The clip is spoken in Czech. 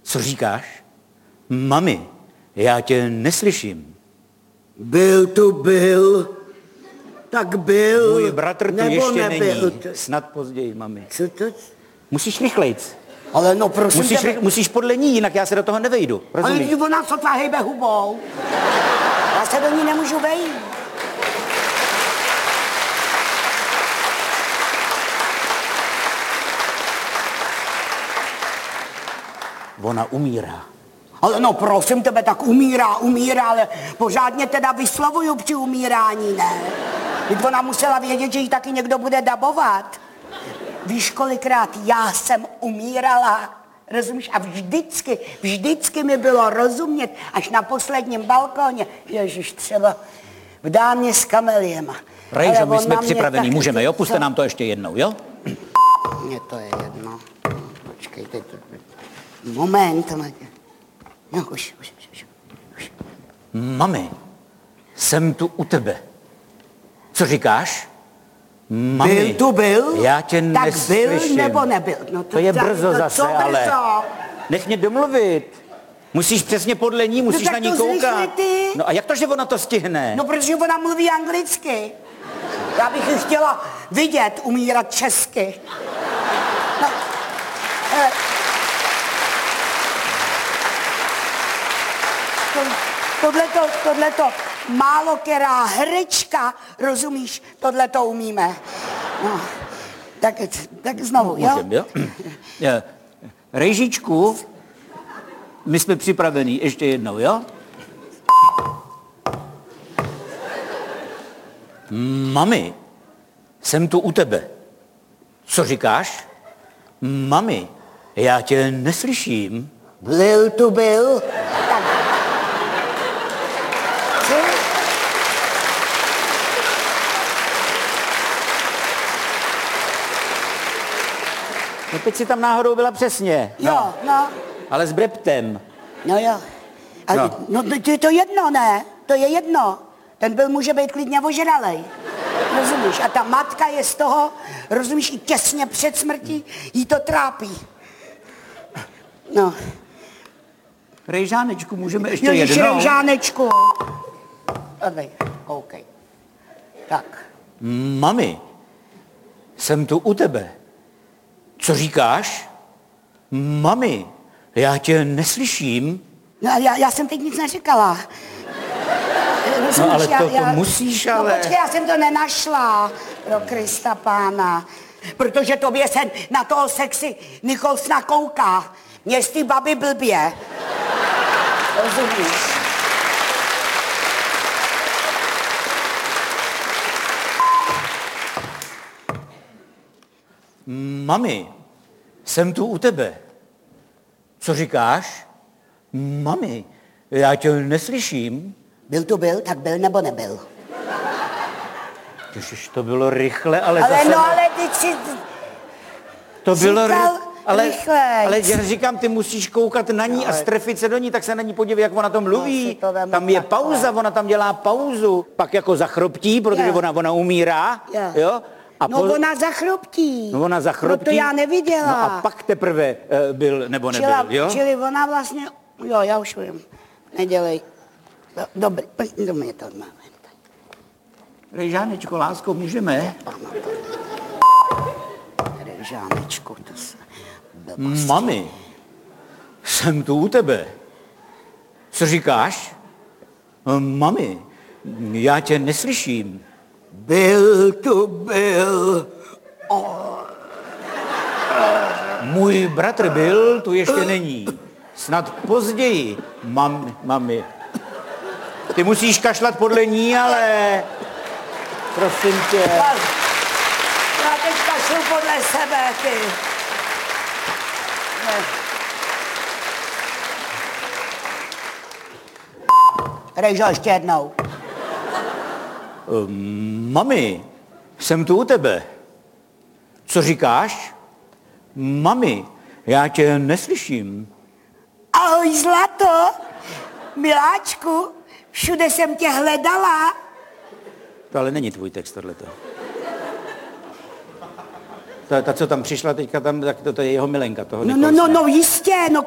Co říkáš? Mami, já tě neslyším. Byl tu byl. Tak byl. Můj bratr tu nebo ještě nebyl. není. Snad později, mami. Co to? Musíš rychlejc. Ale no prosím Musíš podle ní, jinak já se do toho nevejdu. Ale Rozumíš? když ona sotva hejbe hubou. Já se do ní nemůžu vejít. Ona umírá. Ale no prosím tebe, tak umírá, ale pořádně teda vyslovuju při umírání, ne? Teď ona musela vědět, že jí taky někdo bude dabovat. Víš, kolikrát já jsem umírala, rozumíš? A vždycky mi bylo rozumět, až na posledním balkóně, ježiš, třeba v dámě s kameliema. Rejžo, my jsme připravení, můžeme, jo? Puste nám to ještě jednou, jo? Mně to je jedno. Počkejte. Moment. No, už. Mami, jsem tu u tebe. Co říkáš? Mami, byl? Já tě tak neslyším. byl nebo nebyl? No to je brzo zase, co ale... Brzo? Nech mě domluvit. Musíš přesně podle ní, musíš tak na ní to koukat. Ty. No a jak to, že ona to stihne? No, protože ona mluví anglicky. Já bych ji chtěla vidět umírat česky. No, tohleto málo která herečka, rozumíš, tohleto umíme. No, tak znovu, jo? Můžem, jo? Rejžičku, my jsme připravení, ještě jednou, jo? Mami, jsem tu u tebe. Co říkáš? Mami, já tě neslyším. Byl. Tak. Co? No teď si tam náhodou byla přesně. Jo, no. Ale s breptem. No jo. Ale, no to je to jedno, ne? To je jedno. Ten byl může být klidně ožralej. Rozumíš? A ta matka je z toho, rozumíš, i těsně před smrtí, jí to trápí. No. Rejžánečku, můžeme ještě Ježiš, jednou? Rejžánečku. Tady, OK. Tak. Mami, jsem tu u tebe. Co říkáš? Mami, já tě neslyším. No já jsem teď nic neříkala. Rozumíš, no ale to musíš, ale... No počkej, já jsem to nenašla, pro Krista pána. Protože tobě se na toho sexy Nicholsona kouká. Mě z ty baby blbě. Rozumíš? Mami, jsem tu u tebe. Co říkáš? Mami, já tě neslyším. Byl, tak byl nebo nebyl? Ježiš, to bylo rychle, ale Ale zase... no, ale ty si... To bylo rychle. Ale já říkám, ty musíš koukat na ní a strefit se do ní, tak se na ní podívej, jak ona to mluví. Tam je pauza, ona tam dělá pauzu. Pak jako zachroptí, protože ona umírá. Jo? A ona zachroptí. No ona zachroptí. No to já neviděla. No a pak teprve byl nebo nebyl, jo? Čili ona vlastně... Jo, já už vím. Nedělej. Dobrý, do mě to máme. Rejžánečko, lásko, můžeme? Rejžánečku, to se... Mami, jsem tu u tebe. Co říkáš? Mami, já tě neslyším. Byl. Můj bratr byl, tu ještě není. Snad později, mami. Ty musíš kašlat podle ní, ale... Prosím tě. Já teď kašlu podle sebe, ty. Rejžo, ještě jednou. Mami, jsem tu u tebe. Co říkáš? Mami, já tě neslyším. Ahoj, zlato. Miláčku, všude jsem tě hledala. To ale není tvůj text, tohleto. Ta, co tam přišla teďka tam, tak to je jeho milenka. Toho No, jistě, no